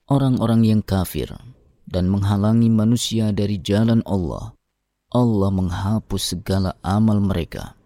orang-orang yang kafir dan menghalangi manusia dari jalan Allah, Allah menghapus segala amal mereka.